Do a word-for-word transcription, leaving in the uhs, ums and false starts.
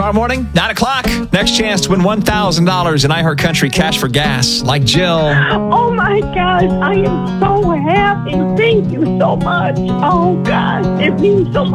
Tomorrow morning, nine o'clock. Next chance to win one thousand dollars in iHeartCountry Cash for Gas. Like Jill. Oh, my gosh. I am so happy. Thank you so much. Oh, gosh. It means so much.